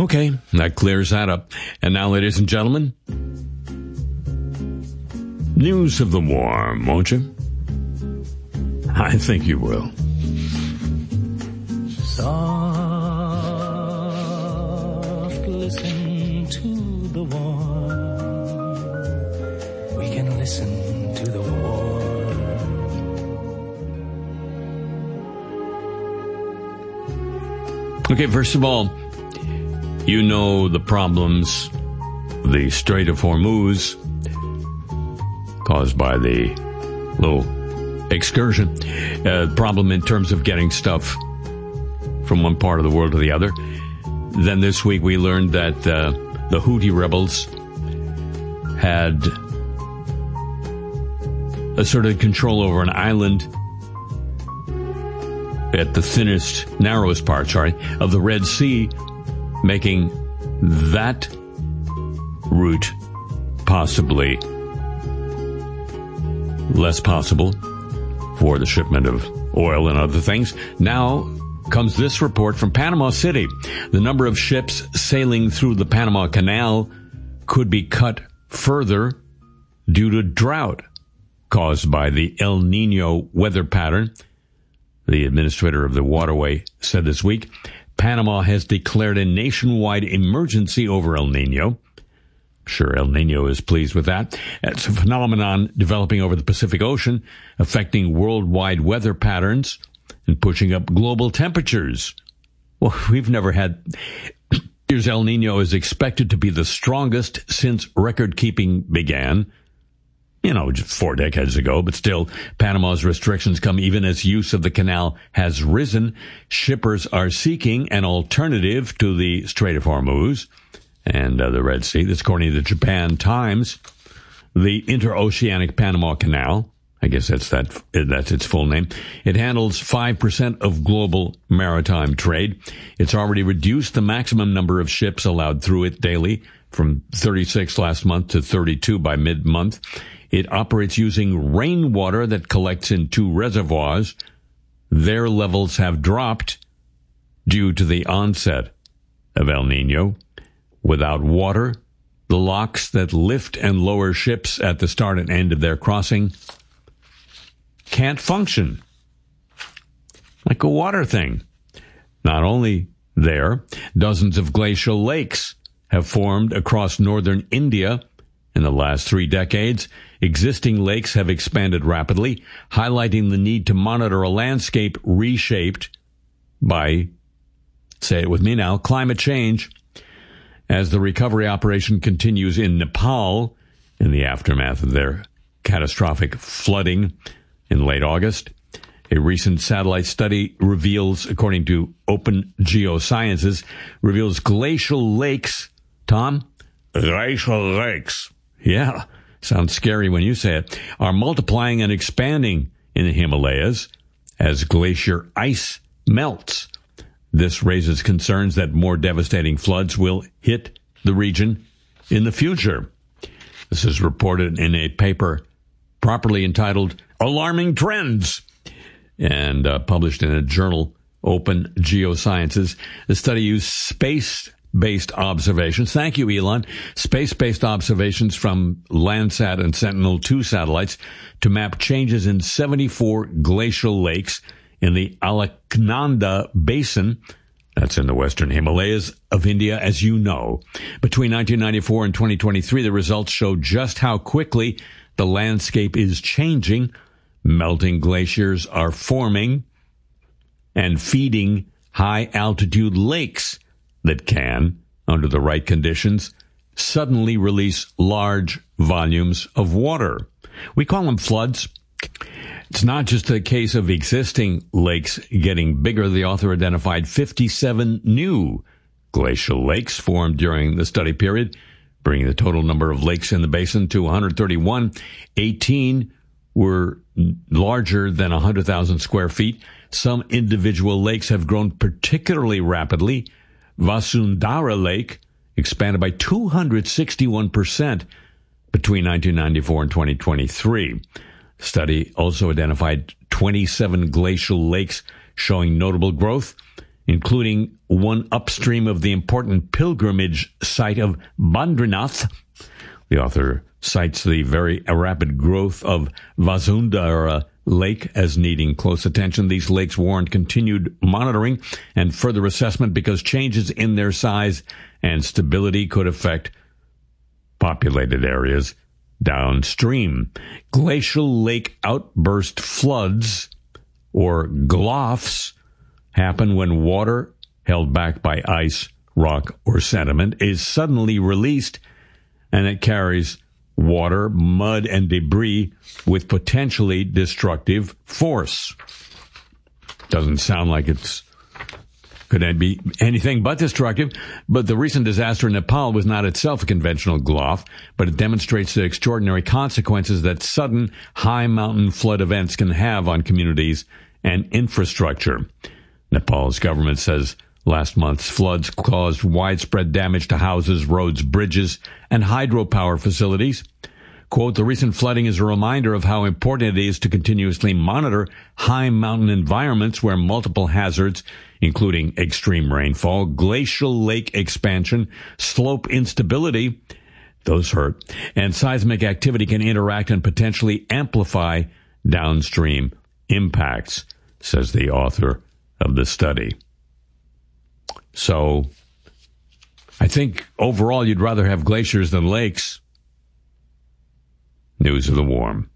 Okay, that clears that up. And now, ladies and gentlemen, news of the warm, won't you? I think you will. Soft, listen to the warm. We can listen to the warm. Okay, first of all, you know the problems, the Strait of Hormuz, caused by the little excursion, problem in terms of getting stuff from one part of the world to the other. Then this week we learned that the Houthi rebels had asserted control over an island at the narrowest part, of the Red Sea, making that route possibly less possible for the shipment of oil and other things. Now comes this report from Panama City. The number of ships sailing through the Panama Canal could be cut further due to drought caused by the El Nino weather pattern. The administrator of the waterway said this week, Panama has declared a nationwide emergency over El Nino. I'm sure El Nino is pleased with that. It's a phenomenon developing over the Pacific Ocean, affecting worldwide weather patterns and pushing up global temperatures. Well, we've never had... Here's El Nino is expected to be the strongest since record-keeping began. Just 4 decades ago, but still, Panama's restrictions come even as use of the canal has risen. Shippers are seeking an alternative to the Strait of Hormuz and the Red Sea. That's according to the Japan Times. The Interoceanic Panama Canal, I guess that's its full name. It handles 5% of global maritime trade. It's already reduced the maximum number of ships allowed through it daily from 36 last month to 32 by mid-month. It operates using rainwater that collects in 2 reservoirs. Their levels have dropped due to the onset of El Nino. Without water, the locks that lift and lower ships at the start and end of their crossing can't function. Like a water thing. Not only there, dozens of glacial lakes have formed across northern India in the last 3 decades. Existing lakes have expanded rapidly, highlighting the need to monitor a landscape reshaped by, say it with me now, climate change. As the recovery operation continues in Nepal in the aftermath of their catastrophic flooding in late August, a recent satellite study reveals, according to Open Geosciences, reveals glacial lakes. Tom? Glacial lakes. Yeah, sounds scary when you say it. Are multiplying and expanding in the Himalayas as glacier ice melts. This raises concerns that more devastating floods will hit the region in the future. This is reported in a paper properly entitled Alarming Trends and published in a journal, Open Geosciences. The study used space-based observations. Thank you, Elon. Space-based observations from Landsat and Sentinel-2 satellites to map changes in 74 glacial lakes in the Alaknanda Basin. That's in the western Himalayas of India, as you know. Between 1994 and 2023, the results show just how quickly the landscape is changing. Melting glaciers are forming and feeding high-altitude lakes that can, under the right conditions, suddenly release large volumes of water. We call them floods. It's not just a case of existing lakes getting bigger. The author identified 57 new glacial lakes formed during the study period, bringing the total number of lakes in the basin to 131. 18 were larger than 100,000 square feet. Some individual lakes have grown particularly rapidly. Vasundhara Lake expanded by 261% between 1994 and 2023. The study also identified 27 glacial lakes showing notable growth. including one upstream of the important pilgrimage site of Badrinath. The author cites the very rapid growth of Vasundhara Lake as needing close attention. These lakes warrant continued monitoring and further assessment because changes in their size and stability could affect populated areas downstream. Glacial lake outburst floods, or GLOFs, happen when water held back by ice, rock, or sediment is suddenly released, and it carries water, mud, and debris with potentially destructive force. Doesn't sound like could be anything but destructive, but the recent disaster in Nepal was not itself a conventional GLOF, but it demonstrates the extraordinary consequences that sudden high mountain flood events can have on communities and infrastructure. Nepal's government says last month's floods caused widespread damage to houses, roads, bridges, and hydropower facilities. Quote, the recent flooding is a reminder of how important it is to continuously monitor high mountain environments where multiple hazards, including extreme rainfall, glacial lake expansion, slope instability, those hurt, and seismic activity can interact and potentially amplify downstream impacts, says the author of the study. So, I think overall you'd rather have glaciers than lakes. News of the Warm.